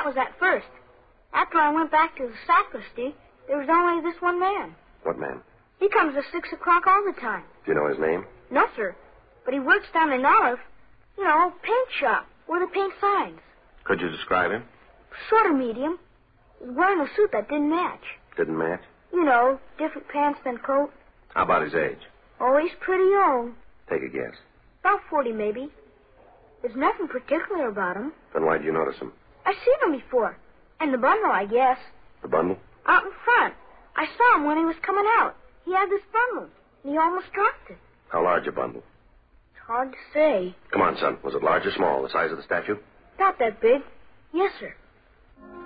was at first. After I went back to the sacristy, there was only this one man. What man? He comes at 6 o'clock all the time. Do you know his name? No, sir. But he works down in Olive, paint shop, where they paint signs. Could you describe him? Sort of medium. He was wearing a suit that didn't match. Didn't match? Different pants than coat. How about his age? Oh, he's pretty young. Take a guess. About 40, maybe. There's nothing particular about him. Then why'd you notice him? I've seen him before. And the bundle, I guess. The bundle? Out in front. I saw him when he was coming out. He had this bundle, and he almost dropped it. How large a bundle? It's hard to say. Come on, son. Was it large or small? The size of the statue? Not that big. Yes, sir.